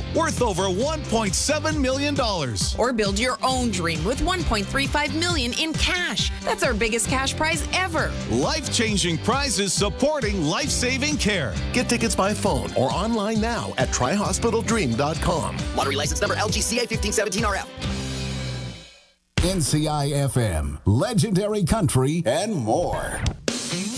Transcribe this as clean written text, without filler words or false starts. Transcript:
worth over $1.7 million. Or build your own dream with $1.35 million in cash. That's our biggest cash prize ever. Life-changing prizes supporting life-saving care. Get tickets by phone or online now at tryhospitaldream.com. Lottery license number LGCA 1517RL. NCI FM, legendary country, and more.